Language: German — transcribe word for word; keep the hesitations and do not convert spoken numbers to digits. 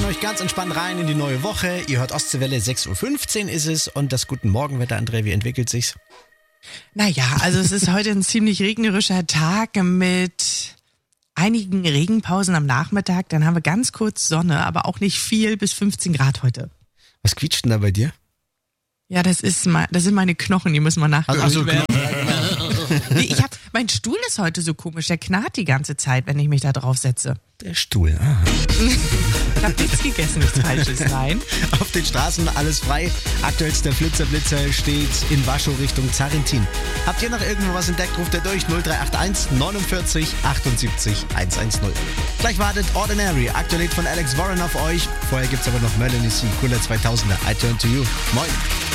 euch ganz entspannt rein in die neue Woche. Ihr hört Ostseewelle, sechs Uhr fünfzehn ist es und das Guten Morgenwetter, André, wie entwickelt sich's? Naja, also es ist heute ein ziemlich regnerischer Tag mit einigen Regenpausen am Nachmittag. Dann haben wir ganz kurz Sonne, aber auch nicht viel, bis fünfzehn Grad heute. Was quietscht denn da bei dir? Ja, das ist mal, das sind meine Knochen, die müssen mal nachgeholt Also, werden. genau. Nee, ich hab, mein Stuhl ist heute so komisch, der knarrt die ganze Zeit, wenn ich mich da drauf setze. Der Stuhl, aha. Ich hab nichts gegessen, nichts Falsches, nein. Auf den Straßen alles frei. Aktuellster Flitzer-Blitzer steht in Waschow Richtung Zarentin. Habt ihr noch irgendwo was entdeckt, ruft ihr durch null drei acht eins neunundvierzig achtundsiebzig hundertzehn. Gleich wartet Ordinary, aktuell von Alex Warren auf euch. Vorher gibt's aber noch Melanie C. Cooler zweitausender, I Turn to You. Moin.